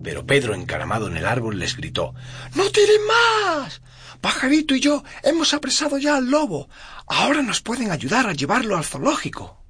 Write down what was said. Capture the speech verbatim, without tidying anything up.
Pero Pedro, encaramado en el árbol, les gritó: —¡No tiren más! Pajarito y yo hemos apresado ya al lobo. Ahora nos pueden ayudar a llevarlo al zoológico.